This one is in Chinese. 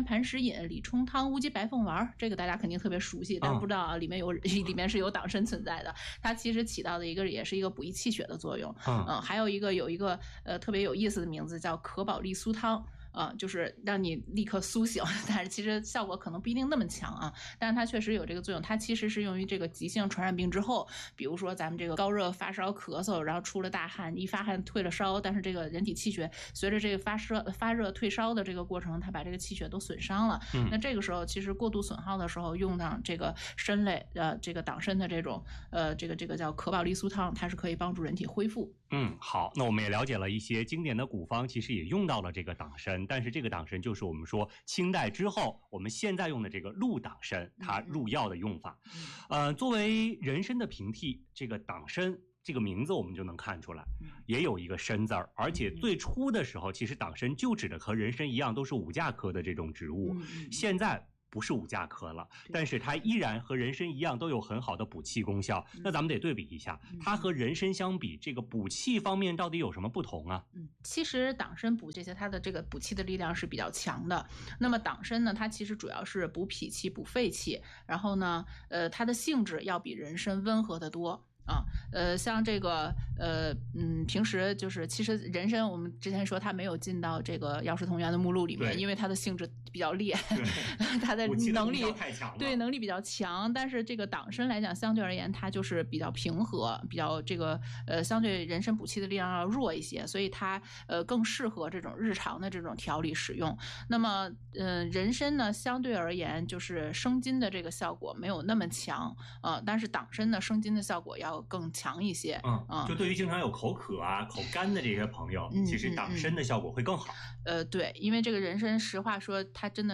磐石饮、李冲汤、乌鸡白凤丸，这个大家肯定特别熟悉，但是不知道啊，里面是有党参存在的。它其实起到的也是一个补益气血的作用。还有一个特别有意思的名字叫可保利苏汤。就是让你立刻苏醒，但是其实效果可能不一定那么强啊，但是它确实有这个作用。它其实是用于这个急性传染病之后，比如说咱们这个高热发烧咳嗽，然后出了大汗，一发汗退了烧，但是这个人体气血随着这个发热退烧的这个过程，它把这个气血都损伤了。那这个时候其实过度损耗的时候，用上这个参类这个党参的这种这个叫可保利苏汤，它是可以帮助人体恢复。 好，那我们也了解了一些经典的古方，其实也用到了这个党参，但是这个党参就是我们说清代之后我们现在用的这个鹿党参，它入药的用法。作为人参的平替，这个党参这个名字我们就能看出来，也有一个参字儿，而且最初的时候其实党参就指的和人参一样都是五价科的这种植物，现在不是五价科了，但是它依然和人参一样都有很好的补气功效。那咱们得对比一下，它和人参相比，这个补气方面到底有什么不同啊？ 其实党参补这些它的这个补气的力量是比较强的。那么党参呢，它其实主要是补脾气、补肺气，然后呢，它的性质要比人参温和得多。像这个平时就是其实人参我们之前说它没有进到这个药食同源的目录里面，因为它的性质比较烈，它的能力对能力比较强。但是这个党参来讲，相对而言它就是比较平和，比较这个相对人参补气的力量要弱一些，所以它更适合这种日常的这种调理使用。那么人参呢，相对而言就是生津的这个效果没有那么强但是党参呢生津的效果要更强一些。 就对于经常有口渴啊、口干的这些朋友，其实党参的效果会更好。 对，因为这个人参实话说它真的